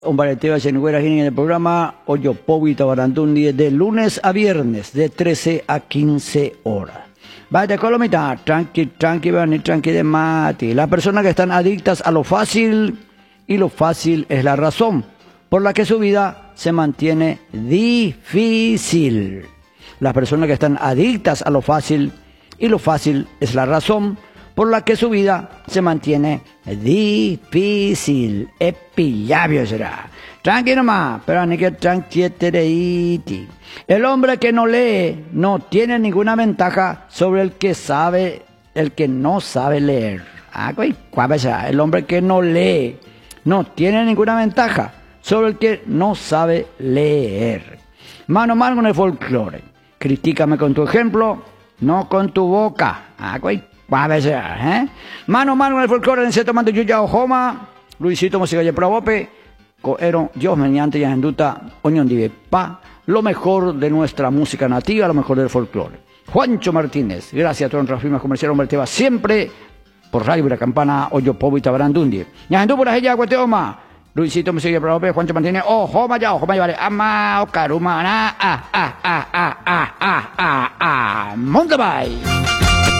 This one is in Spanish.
Un bareteo en el programa Oyo Powi Tabarantundi de lunes a viernes de 13 a 15 horas. Vaya colomita, tranqui de mati. Las personas que están adictas a lo fácil, y lo fácil es la razón por la que su vida se mantiene difícil. Las personas que están adictas a lo fácil, y lo fácil es la razón por la que su vida se mantiene difícil. Epilabio será. Tranqui nomás, pero ni que tranquietereiti. El hombre que no lee no tiene ninguna ventaja sobre el que no sabe leer. El hombre que no lee no tiene ninguna ventaja sobre el que no sabe leer. Mano a mano con el folclore. Critícame con tu ejemplo, no con tu boca. Mano a mano con el folclore en cierto mando yuya ojoma. Luisito música y probope. Coero, Dios mediante y anduta, oñón dive pa, lo mejor de nuestra música nativa, lo mejor del folclore. Juancho Martínez, gracias a todas nuestras firmas comerciales, hombre, te va siempre por Radio La Campana, Oyo Pobo y Tabarandundi. Ya andú por allá, guateoma. Luisito música y probope, Juancho Martínez, ojoma ya, vale, ama, o carumana, Montabay.